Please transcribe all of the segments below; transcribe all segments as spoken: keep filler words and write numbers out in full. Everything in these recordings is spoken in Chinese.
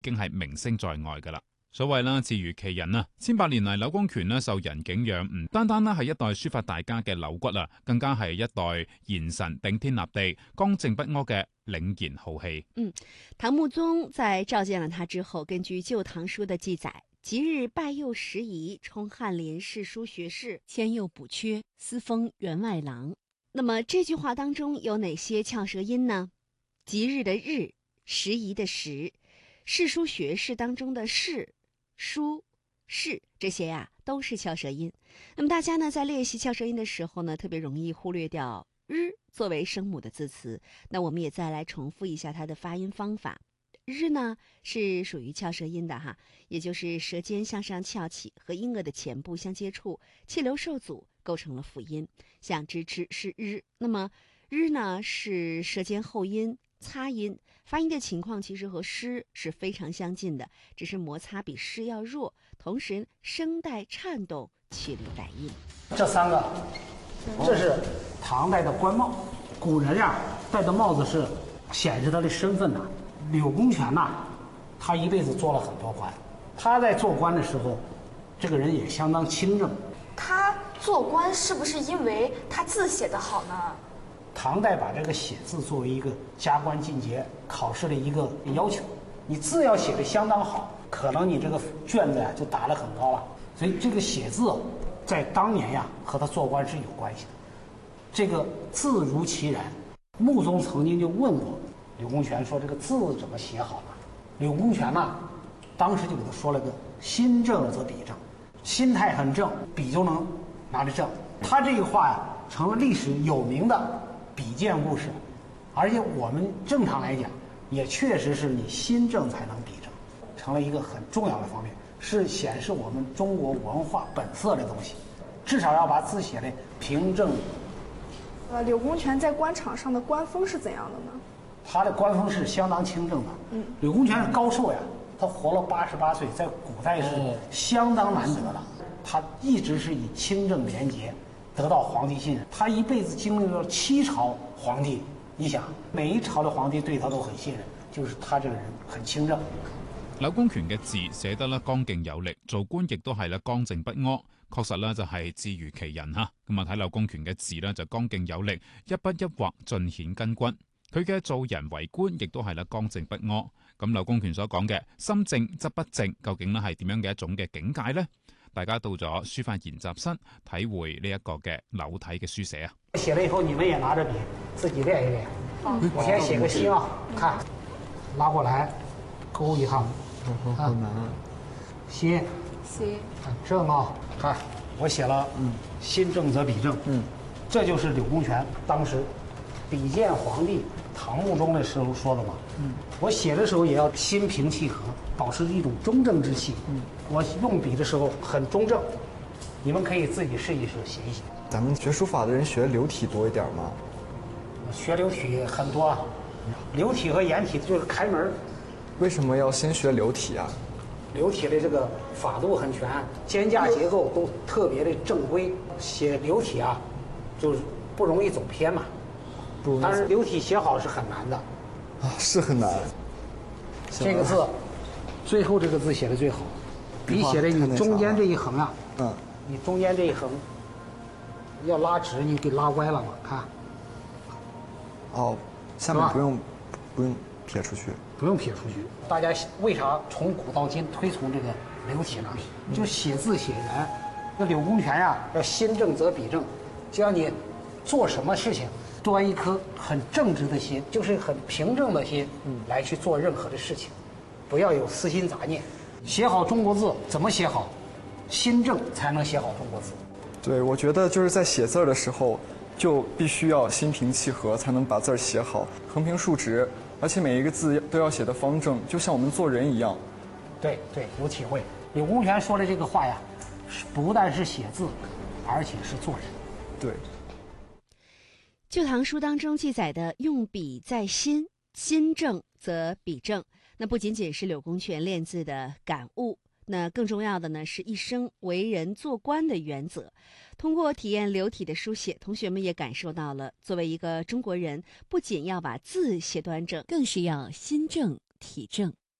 已經係名聲在外噶啦。所謂啦，自如其人啊，千百年嚟柳公權呢受人敬仰，唔單單呢係一代書法大家嘅柳骨啊，更加係一代賢臣頂天立地、剛正不阿嘅凛然浩氣。 嗯，唐穆宗在召見了他之後，根據《舊唐書》的記載，即日拜右拾遺，充翰林侍書學士，遷右補缺，司封員外郎。那麼這句話當中有哪些翹舌音呢？即日的日，拾遺的拾，侍書學士當中的士、書、士，這些呀、啊、都是翹舌音。那麼大家呢在練習翹舌音的時候呢，特別容易忽略掉日作為聲母的字詞。那我們也再來重複一下它的發音方法。日呢是屬於翹舌音的哈，也就是舌尖向上翹起，和音腭的前部相接觸，氣流受阻，構成了輔音。像吱吱是日，那麼日呢是舌尖後音擦音，發音的情況其實和詩是非常相近的，只是摩擦比詩要弱，同時聲帶顫動，去離帶音。 這三個，這是唐代的官帽，古人呀戴的帽子是顯示他的身份呐。柳公權呐，他一輩子做了很多官，他在做官的時候，這個人也相當清正。 他做官是不是因為他字寫得好呢？ 唐代把這個寫字作為一個加官進爵考試的一個要求，你字要寫得相當好，可能你這個卷子呀就打得很高了。所以這個寫字在當年呀和他做官是有關係的。這個字如其然，穆宗曾經就問過柳公權說：“這個字怎麼寫好呢？”柳公權呢，當時就給他說了個“心正則筆正”，心態很正，筆就能拿得正。他這個話呀，成了歷史有名的筆薦故事，而且我們正常來講，也確實是你心正才能筆正，成了一個很重要的方面，是顯示我們中國文化本色的東西。至少要把字寫得平正。 呃，柳公權在官場上的官風是怎樣的呢？ 他的官風是相當清正的。嗯，柳公權是高壽呀，他活了八十八歲，在古代是相當難得的。他一直是以清正廉潔得到皇帝信任。他一輩子經歷了七朝皇帝，你想每一朝的皇帝對他都很信任，就是他這個人很清正。 柳公權嘅字寫得咧剛勁有力，做官亦都係咧剛正不阿，確實咧就係字如其人哈。咁啊睇柳公權嘅字咧就剛勁有力，一筆一畫盡顯根君。佢嘅做人為官亦都係咧剛正不阿。咁柳公權所講嘅心正則不正，究竟咧係點樣嘅一種嘅境界呢？大家到咗書法研習室體會呢一個嘅柳體嘅書寫啊。 寫了以後，你們也拿着筆自己練一練。嗯、我先寫個心啊，看，拉過來，勾一下。好難啊！心， 心， 看正啊！看我寫了，嗯，心正則筆正，嗯，這就是柳公權當時比見皇帝唐穆宗的時候說的嘛。嗯，我寫的時候也要心平氣和，保持一種中正之氣。嗯，我用筆的時候很中正，你們可以自己試一試寫一寫。 咱們學書法的人學柳體多一點嗎？ 學柳體很多，柳體和顏體就是開門。 為什麼要先學柳體啊？ 柳體的這個法度很全，肩架結構都特別的正規。寫柳體啊，就是不容易走偏嘛。但是柳體寫好是很難的。 啊，是很難。 這個字，最後這個字寫的最好。你寫的你中間這一橫啊，嗯，你中間這一橫要拉直，你給拉歪了嘛？看。 哦，下面不用不用撇出去。 不用撇出去。大家為啥從古到今推崇這個柳體呢？就寫字寫人，那柳公權呀，要心正則筆正，就讓你做什麼事情，端一顆很正直的心，就是很平正的心，嗯，來去做任何的事情，不要有私心雜念。寫好中國字怎麼寫好？心正才能寫好中國字。 對，我覺得就是在寫字的時候，就必須要心平氣和，才能把字寫好，橫平豎直。而且每一個字都要寫得方正，就像我們做人一樣。 對對，有體會。柳公權說的這個話呀，不但是寫字，而且是做人。 對。 舊唐書當中記載的用筆在心，心正則筆正，那不僅僅是柳公權練字的感悟，那更重要的呢是一生為人做官的原則。通過體驗柳體的書寫，同學們也感受到了作為一個中國人，不僅要把字寫端正，更是要心正體正。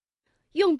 用笔